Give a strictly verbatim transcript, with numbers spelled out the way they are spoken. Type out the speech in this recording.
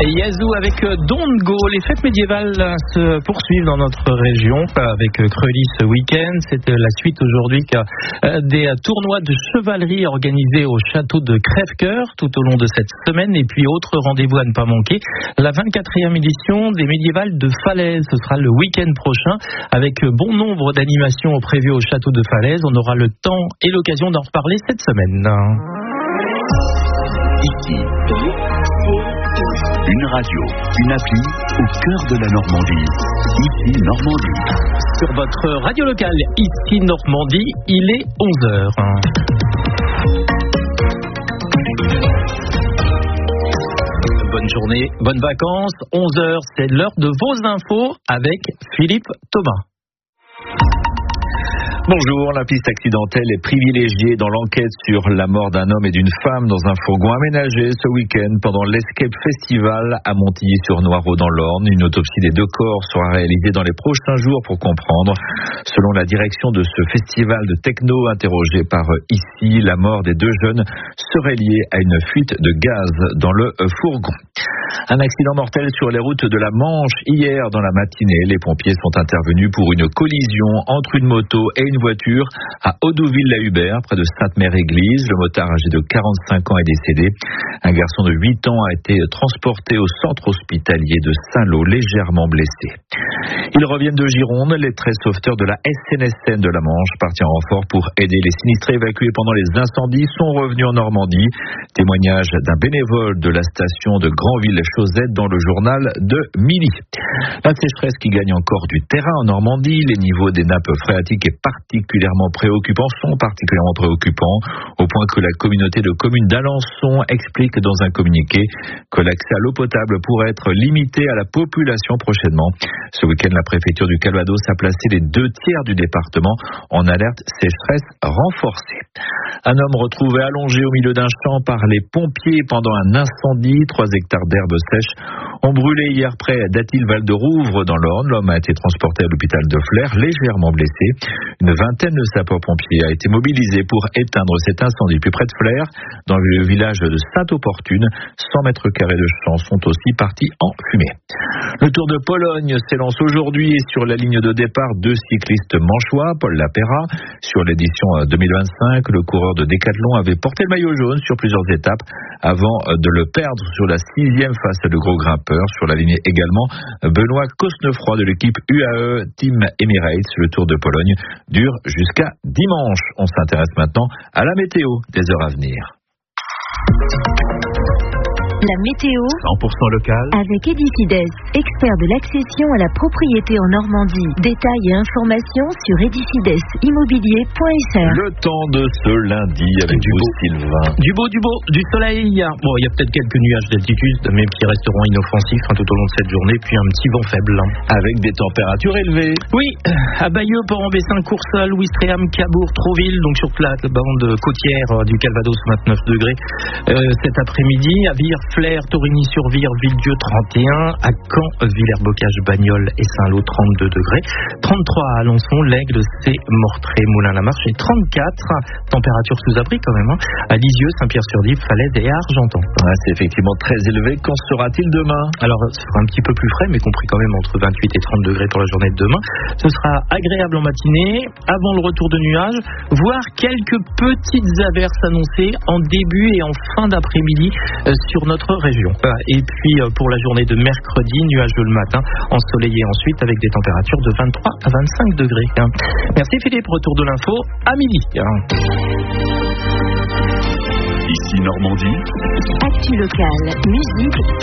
Et Yazoo avec Don't Go. Les fêtes médiévales se poursuivent dans notre région avec Creully ce week-end. C'est la suite aujourd'hui des tournois de chevalerie organisés au château de Crèvecoeur tout au long de cette semaine. Et puis autre rendez-vous à ne pas manquer, la vingt-quatrième édition des médiévales de Falaise. Ce sera le week-end prochain avec bon nombre d'animations prévues au château de Falaise. On aura le temps et l'occasion d'en reparler cette semaine. Ici, une radio, une appli au cœur de la Normandie. Ici, Normandie. Sur votre radio locale, ici Normandie, il est onze heures. Bonne journée, bonnes vacances. onze heures, c'est l'heure de vos infos avec Philippe Thomas. Bonjour, la piste accidentelle est privilégiée dans l'enquête sur la mort d'un homme et d'une femme dans un fourgon aménagé ce week-end pendant l'Escape Festival à Montilly-sur-Noireau dans l'Orne. Une autopsie des deux corps sera réalisée dans les prochains jours pour comprendre. Selon la direction de ce festival de techno interrogé par ici, la mort des deux jeunes serait liée à une fuite de gaz dans le fourgon. Un accident mortel sur les routes de la Manche hier dans la matinée. Les pompiers sont intervenus pour une collision entre une moto et une voiture à Audouville-la-Hubert, près de Sainte-Mère-Église. Le motard âgé de quarante-cinq ans est décédé. Un garçon de huit ans a été transporté au centre hospitalier de Saint-Lô, légèrement blessé. Ils reviennent de Gironde. Les treize sauveteurs de la S N S N de la Manche, partis en renfort pour aider les sinistrés évacués pendant les incendies, sont revenus en Normandie. Témoignage d'un bénévole de la station de Granville-Chaussette dans le journal de Milly. La sécheresse qui gagne encore du terrain en Normandie. Les niveaux des nappes phréatiques est particulièrement préoccupants, sont particulièrement préoccupants, au point que la communauté de communes d'Alençon explique dans un communiqué que l'accès à l'eau potable pourrait être limité à la population prochainement. Ce week-end, la préfecture du Calvados a placé les deux tiers du département en alerte sécheresse renforcée. Un homme retrouvé allongé au milieu d'un champ par les pompiers pendant un incendie. Trois hectares d'herbes sèches ont brûlé hier près d'Athil-Val-de-Rouvre dans l'Orne. L'homme a été transporté à l'hôpital de Flers, légèrement blessé. Une vingtaine de sapeurs-pompiers a été mobilisée pour éteindre cet incendie. Plus près de Flers, dans le village de Sainte-Opportune, cent mètres carrés de champs sont aussi partis en fumée. Le Tour de Pologne s'élance aujourd'hui et sur la ligne de départ, deux cyclistes manchois, Paul Lapera. Sur l'édition deux mille vingt-cinq, le coureur de Décathlon avait porté le maillot jaune sur plusieurs étapes avant de le perdre sur la sixième face à de gros grimpeurs. Sur la ligne également, Benoît Cosnefroy de l'équipe U A E Team Emirates. Le Tour de Pologne dure jusqu'à dimanche. On s'intéresse maintenant à la météo des heures à venir. La météo cent pour cent local avec Edicides, expert de l'accession à la propriété en Normandie. Détails et informations sur edicides immobilier point f r. Le temps de ce lundi avec du vous, beau. Sylvain. Du beau, du beau, du soleil. Bon, il y a peut-être quelques nuages d'altitude, mais qui resteront inoffensifs hein, tout au long de cette journée, puis un petit vent faible. Avec des températures élevées. Oui, à Bayeux, Port-en-Bessin, Coursol, Ouistreham, Cabourg, Trouville, donc sur la bande côtière du Calvados, vingt-neuf degrés euh, cet après-midi. À Vire, Flers, Torigny-sur-Vire, Villedieu, trente et un. À Caen, Villers-Bocage, Bagnols et Saint-Lô, trente-deux degrés. trente-trois à Alençon, L'Aigle, C, Mortré, Moulins-la-Marche et trente-quatre. Température sous abri quand même. Hein, à Lisieux, Saint-Pierre-sur-Dive, Falaise et Argentan. Ouais, c'est effectivement très élevé. Qu'en sera-t-il demain? Alors, ce sera un petit peu plus frais, mais compris quand même entre vingt-huit et trente degrés pour la journée de demain. Ce sera agréable en matinée, avant le retour de nuages, voire quelques petites averses annoncées en début et en fin d'après-midi euh, sur notre région. Et puis euh, pour la journée de mercredi, nuageux le matin, ensoleillé ensuite avec des températures de vingt-trois à vingt-cinq degrés. Merci Philippe, retour de l'info à midi. Ici Normandie. Actu locale, musique